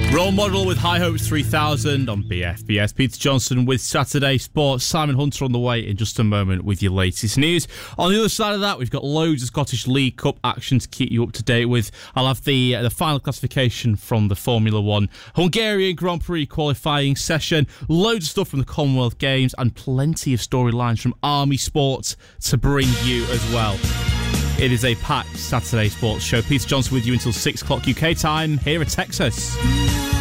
Role Model with High Hopes 3000 on BFBS. Peter Johnson with Saturday Sports. Simon Hunter on the way in just a moment with your latest news. On the other side of that, we've got loads of Scottish League Cup action to keep you up to date with. I'll have the final classification from the Formula 1 Hungarian Grand Prix qualifying session. Loads of stuff from the Commonwealth Games and plenty of storylines from Army Sports to bring you as well. It is a packed Saturday Sports show. Peter Johnson with you until 6 o'clock UK time here at Texas.